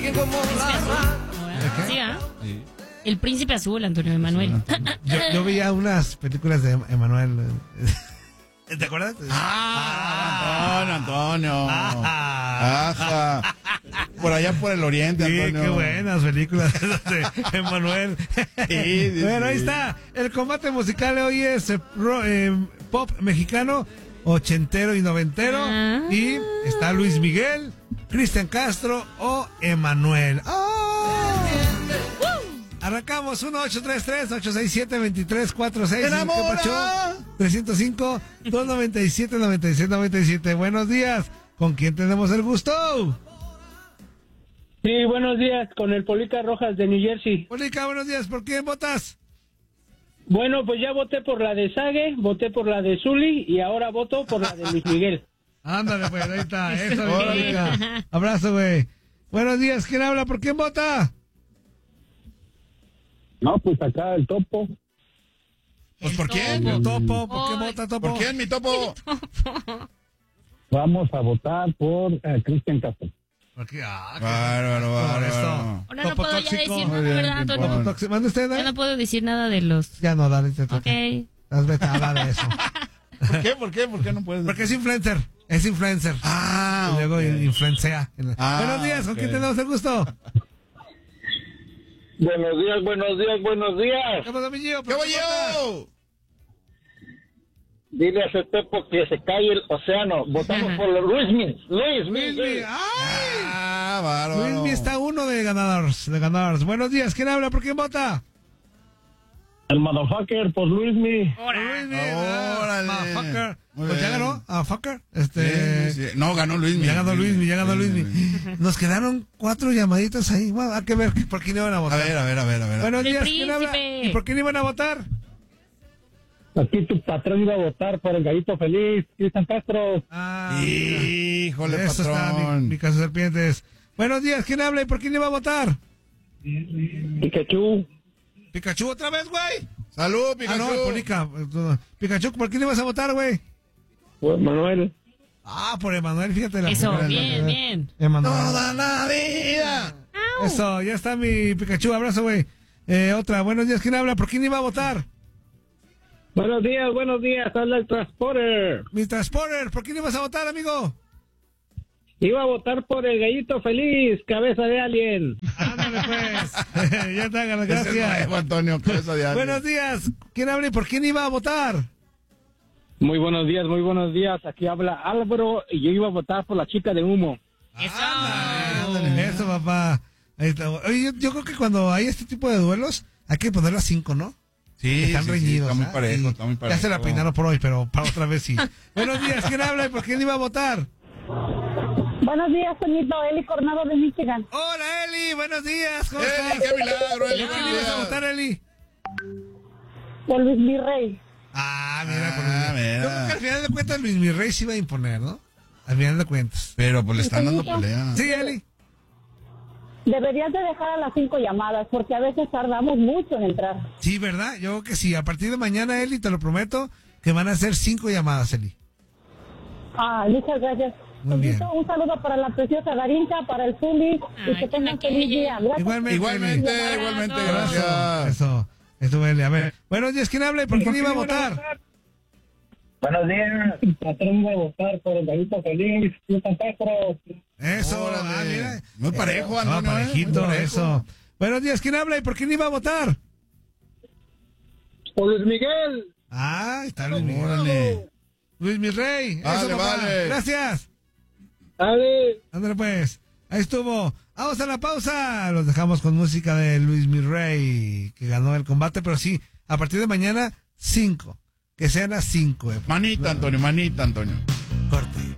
Sí, sí. El Príncipe Azul, Antonio Emanuel. Yo veía unas películas de Emanuel. ¿Te acuerdas? Antonio. Ajá. Por allá por el oriente, sí, Antonio. Qué buenas películas de Emanuel. Sí, bueno, ahí está. El combate musical de hoy es pop mexicano, ochentero y noventero. Y está Luis Miguel, Cristian Castro o Emanuel. Arrancamos 1-833-867-2346. ¡Enamora! 305-297-9797. Buenos días. ¿Con quién tenemos el gusto? Sí, buenos días. Con el Polica Rojas de New Jersey. Polica, buenos días. ¿Por quién votas? Bueno, pues ya voté por la de Sage, voté por la de Zuli y ahora voto por la de Luis Miguel. Ándale, pues, ahí está. Eso, Polica. Abrazo, güey. Buenos días. ¿Quién habla? ¿Por quién vota? No, pues acá el Topo. Pues ¿por quién? El Topo. ¿Por qué vota Topo? ¿Por quién, mi Topo? Vamos a votar por Cristian Castro. ¿Por qué? Bárbaro. Ahora no puedo ya decir nada, ¿verdad, Antonio? ¿Mande usted? Ya no puedo decir nada de los... Ya no, dale. Ok. Las vete a hablar de eso. ¿Por qué no puedes? Porque es influencer. Es influencer. Y luego influencia. Buenos días. ¿Con quién tenemos el gusto? Buenos días. ¿Qué pasó, mi Gio? ¿Qué voy yo? Dile a ese Topo que se calle el océano. Votamos por Luis Miguel. Bárbaro. Luismi está uno de ganadores. Buenos días. ¿Quién habla? ¿Por quién vota? El motherfucker por Luismi. Órale. Motherfucker. Muy Pues ya bien. ganó a Fucker. Sí. No, ganó Luismi. Ya ganó Luismi. Nos quedaron 4 llamaditas ahí. Bueno, hay que ver por quién iban a votar. A ver. Buenos El días. ¿Quién habla? príncipe. ¿Y por quién iban a votar? Aquí tu patrón iba a votar por el Gallito Feliz, Cristian Castro. Híjole, Eso está, patrón. mi caso serpientes. Buenos días. ¿Quién habla y por quién iba a votar? Pikachu. Pikachu otra vez, güey. Salud, Pikachu. No, Polica. Pikachu, ¿por quién ibas a votar, güey? Por Manuel. Por Emanuel, fíjate. Eso, bien. Emanuel. Toda la vida. Eso, ya está mi Pikachu. Abrazo, güey. Otra. Buenos días. ¿Quién habla? ¿Por quién iba a votar? Buenos días, habla el Transporter. Mi Transporter. ¿Por quién ibas a votar, amigo? Iba a votar por el Gallito Feliz, cabeza de alien. Ándale, pues. Ya está, gracias. Ese es nuevo, Antonio, cabeza de alien. Buenos días. ¿Quién habla y por quién iba a votar? Muy buenos días. Aquí habla Álvaro y yo iba a votar por la chica de humo. Ándale, eso, papá. Ahí está. Oye, yo creo que cuando hay este tipo de duelos, hay que ponerlo a 5, ¿no? Sí, están reñidos. está muy parejo, está muy parejo. Ya se la peinaron por hoy, pero para otra vez sí. Buenos días, ¿quién habla y por quién iba a votar? Buenos días, Toñito, Eli Coronado de Michigan. Hola, Eli, buenos días. ¿Cómo Eli, estás? qué milagro, Eli. ¿Por quién ibas a votar, Eli? Por Luis Virrey. Mira, por Luis Miguel. mira. Yo creo que al final de cuentas Luis Mirrey se iba a imponer, ¿no? Al final de cuentas. Pero pues le están dando pelea. Sí, Eli. Deberías de dejar a las 5 llamadas, porque a veces tardamos mucho en entrar. Sí, ¿verdad? Yo creo que sí. A partir de mañana, Eli, te lo prometo, que van a hacer 5 llamadas, Eli. Muchas gracias. Muy bien. Un saludo para la preciosa Darinka, para el Zuli, y que tengan feliz día. Gracias. Igualmente, Igualmente, gracias. Eso, Eli. A ver. Buenos días, ¿quién habla y por quién iba a votar? Buenos días. El patrón iba a votar por el Gallito Feliz, Cristian Castro. Eso, Órale. mira. Muy parejo, Antonio. Parejito, Muy parejo. eso. Buenos días, ¿quién habla y por quién iba a votar? Por Luis Miguel. Está Luis Miguel. Órale. Luis Mirrey. Vale, Eso, papá. vale. Gracias. Dale. Ándale, pues. Ahí estuvo. Vamos a la pausa. Los dejamos con música de Luis Mirrey, que ganó el combate, pero sí, a partir de mañana, 5. Que sean las 5. Manita, Antonio. Corte.